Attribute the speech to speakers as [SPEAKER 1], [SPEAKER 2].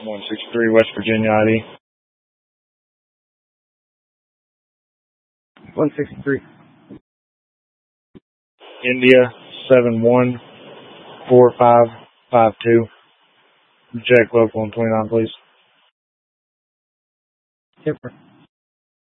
[SPEAKER 1] 163 West Virginia ID.
[SPEAKER 2] 163.
[SPEAKER 1] India 714552. Check local on 29, please.
[SPEAKER 2] Different.